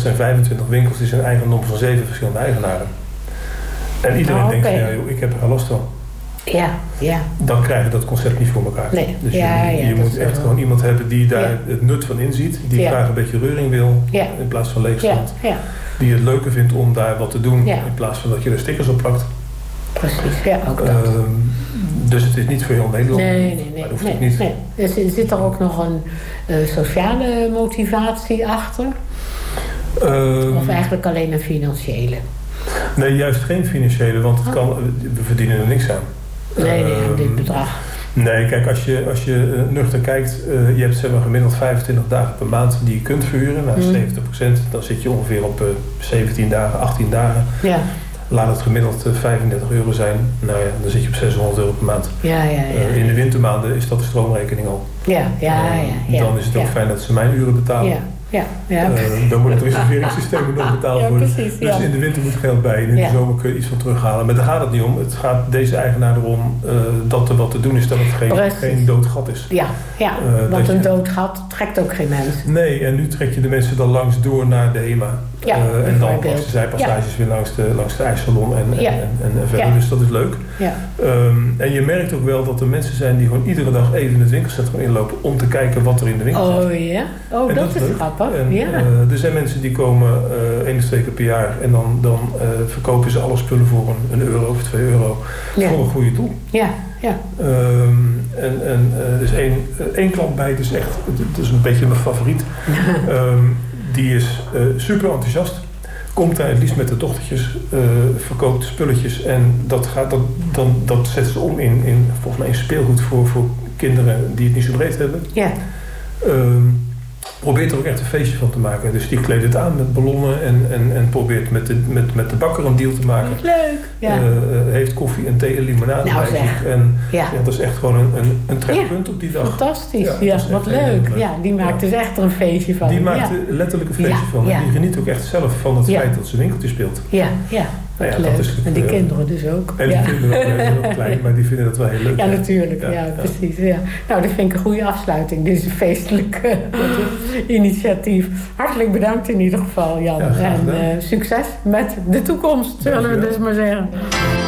zijn 25 winkels, die zijn eigendom van 7 verschillende eigenaren. En iedereen denkt van, joh, ik heb er geen last van. Ja. Dan krijg je dat concept niet voor elkaar. Nee. Dus je moet echt gewoon iemand hebben die daar het nut van inziet. Die graag een beetje reuring wil, in plaats van leegstand. Die het leuker vindt om daar wat te doen, in plaats van dat je er stickers op plakt. Precies, ja, ook dat. Dus het is niet voor heel Nederland. Nee. Maar dat hoeft ook niet. Nee. Zit er ook nog een sociale motivatie achter? Of eigenlijk alleen een financiële? Nee, juist geen financiële, want we verdienen er niks aan. Nee, aan dit bedrag. Nee, kijk, als je nuchter kijkt, je hebt zeg maar gemiddeld 25 dagen per maand die je kunt verhuren. Nou, 70%, dan zit je ongeveer op 17 dagen, 18 dagen. Ja. Laat het gemiddeld €35 zijn. Nou ja, dan zit je op €600 per maand. Ja. In de wintermaanden is dat de stroomrekening al. Ja. Dan is het ook fijn dat ze mijn uren betalen. Ja. Dan moet het reserveringssysteem nog betaald worden. Precies, dus in de winter moet geld bij. En in de zomer kun je iets van terughalen. Maar daar gaat het niet om. Het gaat deze eigenaar erom dat er wat te doen is. Dat het geen dood gat is. Want een dood gat trekt ook geen mens. Nee, en nu trek je de mensen dan langs door naar de HEMA. En dan langs de zijpassages weer langs de ijssalon en verder. Dus dat is leuk. En je merkt ook wel dat er mensen zijn die gewoon iedere dag even in het winkelcentrum inlopen om te kijken wat er in de winkel zit. Oh ja? Oh, dat is grappig. Er zijn mensen die komen 1 of 2 keer per jaar en dan verkopen ze alle spullen voor €1 of €2 voor een goede doel. Ja. Er is één klant bij, het is een beetje mijn favoriet. Die is super enthousiast. Komt daar het liefst met de dochtertjes, verkoopt spulletjes en dat zetten ze om in volgens mij een speelgoed voor kinderen die het niet zo breed hebben. Ja. Probeert er ook echt een feestje van te maken. Dus die kleedt het aan met ballonnen en probeert met de bakker een deal te maken. Leuk. Heeft koffie en thee en limonade bij zich. En dat is echt gewoon een trekpunt op die dag. Fantastisch. Wat leuk. Die maakt dus echt er een feestje van. Die maakt er letterlijk een feestje van. En die geniet ook echt zelf van het feit dat ze winkeltje speelt. Nou dat is en die kinderen dus ook. En die kinderen ook heel klein, maar die vinden dat wel heel leuk. Ja, natuurlijk. Precies. Ja. Nou, dat vind ik een goede afsluiting. Dit is een feestelijk initiatief. Hartelijk bedankt in ieder geval, Jan. En succes met de toekomst, zullen we dus maar zeggen.